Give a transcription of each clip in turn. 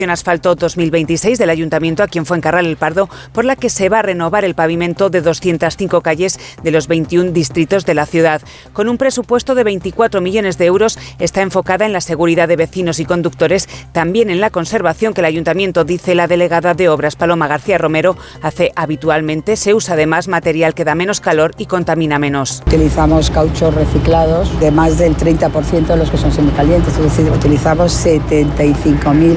Asfalto 2026 del Ayuntamiento aquí en Fuencarral El Pardo, por la que se va a renovar el pavimento de 205 calles de los 21 distritos de la ciudad. Con un presupuesto de 24 millones de euros, está enfocada en la seguridad de vecinos y conductores, también en la conservación que el Ayuntamiento, dice la delegada de Obras Paloma García Romero, hace habitualmente. Se usa además material que da menos calor y contamina menos. Utilizamos cauchos reciclados de más del 30% de los que son semicalientes, es decir, utilizamos 75.000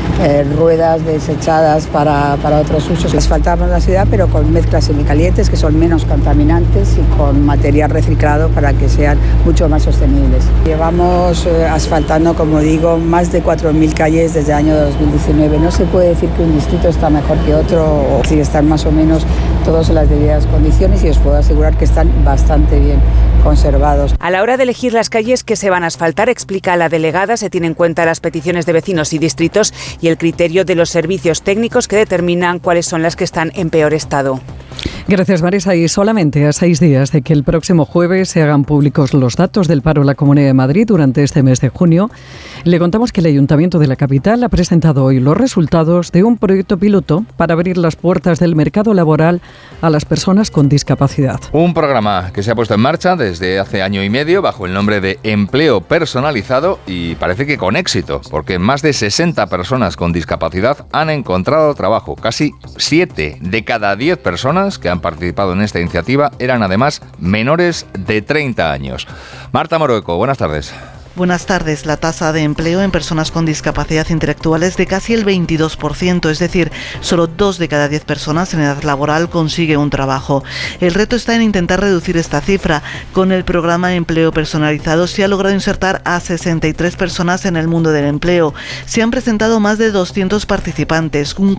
ruedas desechadas para otros usos. Asfaltamos la ciudad, pero con mezclas semicalientes que son menos contaminantes y con material reciclado para que sean mucho más sostenibles. Llevamos asfaltando, como digo, más de 4.000 calles desde el año 2019. No se puede decir que un distrito está mejor que otro, o si están más o menos todos en las debidas condiciones, y os puedo asegurar que están bastante bien conservados. A la hora de elegir las calles que se van a asfaltar, explica la delegada, se tienen en cuenta las peticiones de vecinos y distritos y el criterio de los servicios técnicos que determinan cuáles son las que están en peor estado. Gracias, Marisa. Y solamente a 6 días de que el próximo jueves se hagan públicos los datos del paro en la Comunidad de Madrid durante este mes de junio, le contamos que el Ayuntamiento de la capital ha presentado hoy los resultados de un proyecto piloto para abrir las puertas del mercado laboral a las personas con discapacidad. Un programa que se ha puesto en marcha desde hace año y medio bajo el nombre de Empleo Personalizado, y parece que con éxito, porque más de 60 personas con discapacidad han encontrado trabajo. Casi 7 de cada 10 personas que han participado en esta iniciativa eran además menores de 30 años. Marta Morueco, buenas tardes. Buenas tardes. La tasa de empleo en personas con discapacidad intelectual es de casi el 22%, es decir, solo 2 de cada 10 personas en edad laboral consigue un trabajo. El reto está en intentar reducir esta cifra. Con el programa Empleo Personalizado se ha logrado insertar a 63 personas en el mundo del empleo. Se han presentado más de 200 participantes, un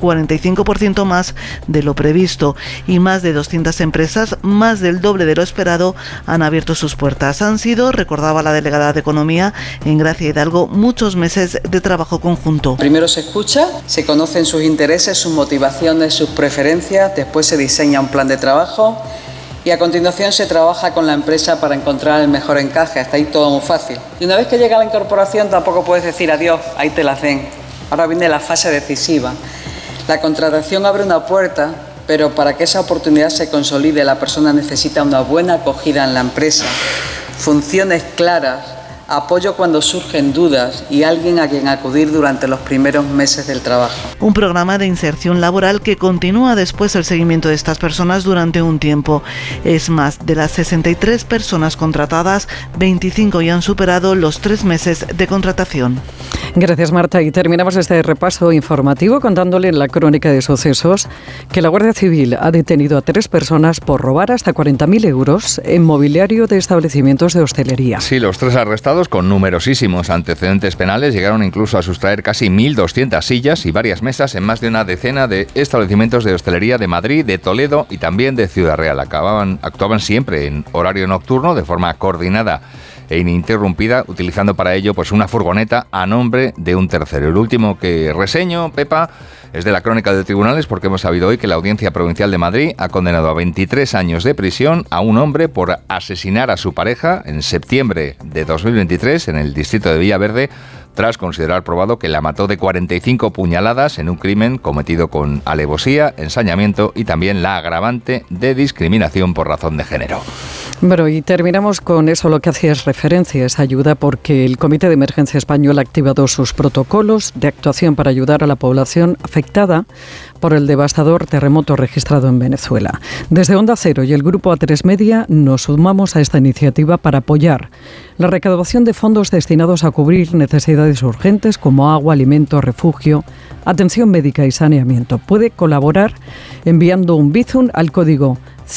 45% más de lo previsto, y más de 200 empresas, más del doble de lo esperado, han abierto sus puertas. Han sido, recordaba la delegada de Economía en Gracia Hidalgo, muchos meses de trabajo conjunto. Primero se escucha, se conocen sus intereses, sus motivaciones, sus preferencias, después se diseña un plan de trabajo y a continuación se trabaja con la empresa para encontrar el mejor encaje. Hasta ahí todo muy fácil. Y una vez que llega la incorporación tampoco puedes decir adiós, ahí te la den. Ahora viene la fase decisiva. La contratación abre una puerta, pero para que esa oportunidad se consolide, la persona necesita una buena acogida en la empresa, funciones claras, apoyo cuando surgen dudas y alguien a quien acudir durante los primeros meses del trabajo. Un programa de inserción laboral que continúa después el seguimiento de estas personas durante un tiempo. Es más, de las 63 personas contratadas, 25 ya han superado los 3 meses de contratación. Gracias, Marta. Y terminamos este repaso informativo contándole en la crónica de sucesos que la Guardia Civil ha detenido a 3 personas por robar hasta 40.000 euros en mobiliario de establecimientos de hostelería. Sí, los 3 arrestados, con numerosísimos antecedentes penales, llegaron incluso a sustraer casi 1.200 sillas y varias mesas en más de una decena de establecimientos de hostelería de Madrid, de Toledo y también de Ciudad Real. Actuaban siempre en horario nocturno de forma coordinada e ininterrumpida, utilizando para ello pues una furgoneta a nombre de un tercero. El último que reseño, Pepa, es de la crónica de tribunales, porque hemos sabido hoy que la Audiencia Provincial de Madrid ha condenado a 23 años de prisión a un hombre por asesinar a su pareja en septiembre de 2023 en el distrito de Villaverde, tras considerar probado que la mató de 45 puñaladas en un crimen cometido con alevosía, ensañamiento y también la agravante de discriminación por razón de género. Bueno, y terminamos con eso lo que hacías referencia, esa ayuda, porque el Comité de Emergencia Español ha activado sus protocolos de actuación para ayudar a la población afectada por el devastador terremoto registrado en Venezuela. Desde Onda Cero y el Grupo A3 Media nos sumamos a esta iniciativa para apoyar la recaudación de fondos destinados a cubrir necesidades urgentes como agua, alimento, refugio, atención médica y saneamiento. Puede colaborar enviando un Bizum al código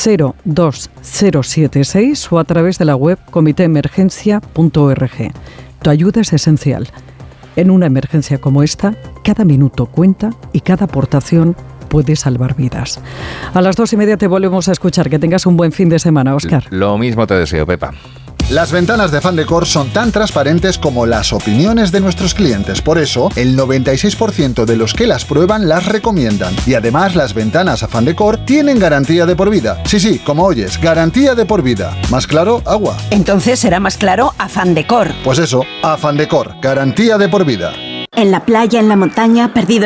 02076 o a través de la web comiteemergencia.org. Tu ayuda es esencial. En una emergencia como esta, cada minuto cuenta y cada aportación puede salvar vidas. A las 2:30 te volvemos a escuchar. Que tengas un buen fin de semana, Óscar. Lo mismo te deseo, Pepa. Las ventanas de Fandecor son tan transparentes como las opiniones de nuestros clientes. Por eso, el 96% de los que las prueban las recomiendan. Y además, las ventanas a Fandecor tienen garantía de por vida. Sí, como oyes, garantía de por vida. ¿Más claro? Agua. Entonces será más claro a Fandecor. Pues eso, a Fandecor, garantía de por vida. En la playa, en la montaña, perdido